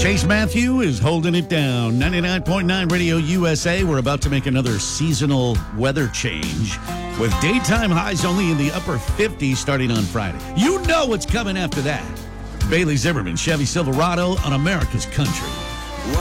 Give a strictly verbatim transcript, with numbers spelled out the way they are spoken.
Chase Matthew is holding it down. ninety-nine point nine Radio U S A. We're about to make another seasonal weather change with daytime highs only in the upper fifties starting on Friday. You know what's coming after that. Bailey Zimmerman, Chevy Silverado on America's Country.